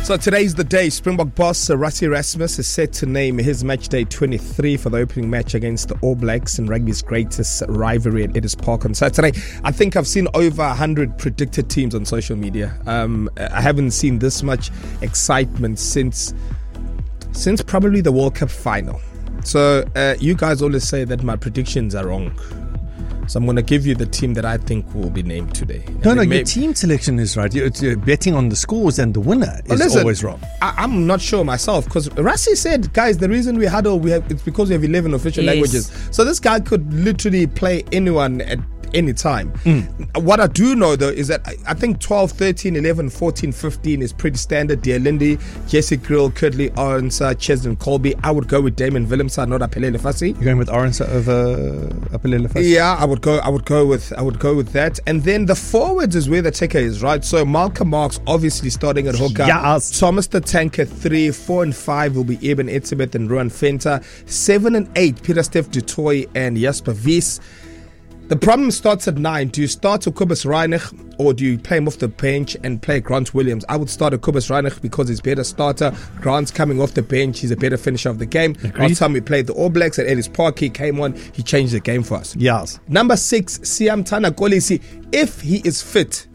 So today's the day. Springbok boss Rassie Erasmus is set to name his match day 23 for the opening match against the All Blacks in rugby's greatest rivalry at Ellis Park on Saturday. I think I've seen over 100 predicted teams on social media. I haven't seen this much excitement since probably the World Cup final. So you guys always say that my predictions are wrong. So I'm going to give you the team that I think will be named today. No, your team selection is right. You're betting on the scores and the winner is always wrong. I'm not sure myself because Rassie said, guys, the reason we huddle, it's because we have 11 official languages. So this guy could literally play anyone at any time. What I do know though is that I think 12, 13, 11, 14, 15 is pretty standard. Dear Lindy, Jesse Grill, Kudley, Arendse, Cheslin Colby. I would go with Damon Willemse, not Aphelele Fassi. You're going with Arendse over Aphelele Fassi? Yeah, I would go with that. And then the forwards is where the ticker is, right? So Malcolm Marx obviously starting at hooker. Yes. Thomas the Tank at 3, 4 and 5 will be Eben Etzebeth and Ruan Venter. 7 and 8, Pieter-Steph du Toit and Jasper Wies. The problem starts at 9. Do you start with Kobus Reinig or do you play him off the bench and play Grant Williams? I would start with Kobus Reinig because he's a better starter. Grant's coming off the bench. He's a better finisher of the game. Agreed. Last time we played the All Blacks at Ellis Park, he came on. He changed the game for us. Yes. Number 6, Siamtana Kolisi. If he is fit,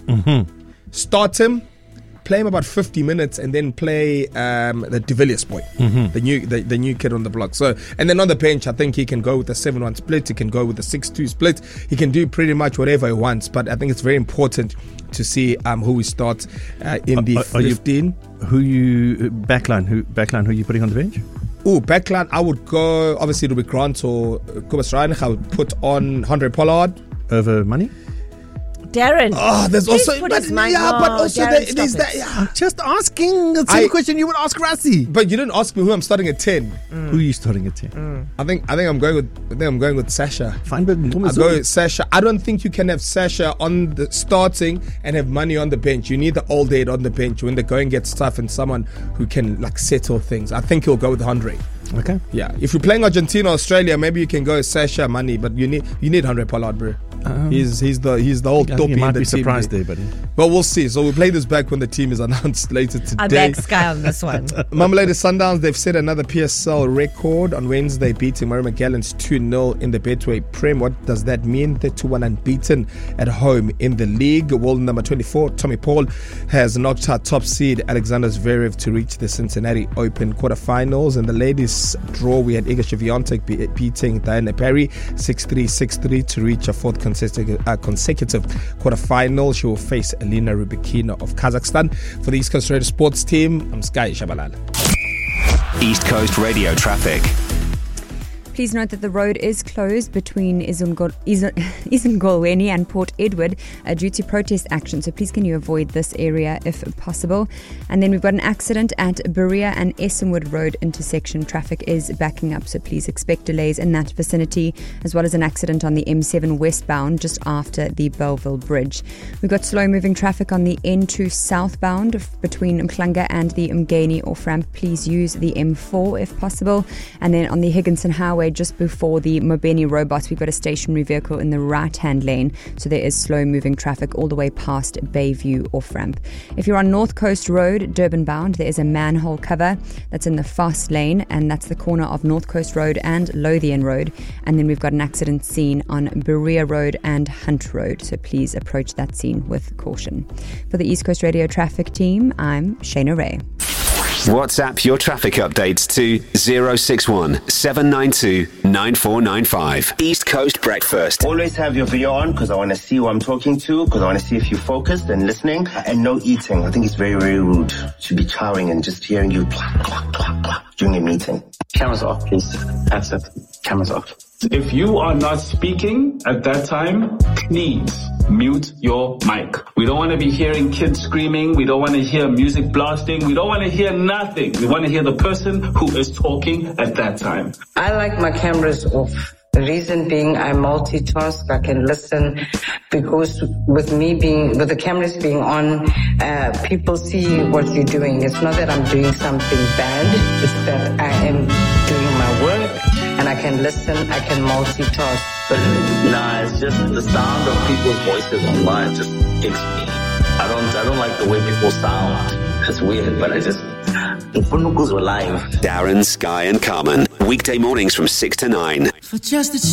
start him. Play him about 50 minutes and then play the De Villiers boy, the new kid on the block. So, and then on the bench, I think he can go with a 7-1 split. He can go with a 6-2 split. He can do pretty much whatever he wants. But I think it's very important to see who we start in the 15. Who you backline? Who you putting on the bench? Backline. I would go. Obviously, it'll be Grant or Kobus Reinig. I would put on Andre Pollard over Money. Darren. Oh, there's also but also Darren, there's that. Yeah. I'm just asking the same question you would ask Rassie. But you didn't ask me who I'm starting at 10. Who are you starting at 10? I think I'm going with Sasha. Fine, but I'll go with Sasha. I don't think you can have Sasha on the starting and have Money on the bench. You need the old head on the bench when the going gets tough and someone who can like settle things. I think he'll go with Andre. Okay. Yeah. If you're playing Argentina, Australia, maybe you can go with Sasha, Money, but you need Andre Pollard, bro. He's the whole top in the team. Surprised there, buddy. But we'll see. So we'll play this back when the team is announced later today. I back Sky on this one. Mamelodi Sundowns, they've set another PSL record on Wednesday, beating Murray McGallants 2-0 in the Betway Prem. What does that mean? They're 2-1 unbeaten at home in the league. World number 24, Tommy Paul, has knocked out top seed Alexander Zverev to reach the Cincinnati Open quarterfinals. In the ladies' draw, we had Iga Swiatek beating Diana Perry 6-3, 6-3 to reach a fourth consecutive quarterfinal. She will face Elena Rybakina of Kazakhstan. For the East Coast Radio Sports team, I'm Sky Shabalala. East Coast Radio traffic. Please note that the road is closed between Isingolweni and Port Edward due to protest action. So please can you avoid this area if possible. And then we've got an accident at Berea and Essenwood Road intersection. Traffic is backing up, so please expect delays in that vicinity, as well as an accident on the M7 westbound just after the Belleville Bridge. We've got slow moving traffic on the N2 southbound between Mklanga and the Umgeni off ramp. Please use the M4 if possible. And then on the Higginson Highway, just before the Mobeni Robots, we've got a stationary vehicle in the right-hand lane, so there is slow-moving traffic all the way past Bayview off-ramp. If you're on North Coast Road, Durban bound, there is a manhole cover that's in the fast lane, and that's the corner of North Coast Road and Lothian Road. And then we've got an accident scene on Berea Road and Hunt Road, so please approach that scene with caution. For the East Coast Radio traffic team, I'm Shana Ray. WhatsApp your traffic updates to 061 792 9495. East Coast Breakfast. Always have your video on because I want to see who I'm talking to, because I want to see if you're focused and listening. And no eating. I think it's very, very rude. You should be chowing and just hearing you clack, clack, clack, clack during a meeting. Cameras off, please. That's it. Cameras off. If you are not speaking at that time, please mute your mic. We don't want to be hearing kids screaming. We don't want to hear music blasting. We don't want to hear nothing. We want to hear the person who is talking at that time. I like my cameras off. The reason being I multitask, I can listen, because with the cameras being on, people see what you're doing. It's not that I'm doing something bad, it's that I am doing my work and I can listen, I can multitask. Nah, it's just the sound of people's voices online just gets me. I don't like the way people sound. It's weird, but the Punukos were live. Darren, Sky and Carmen. Weekday mornings from 6 to 9. For just a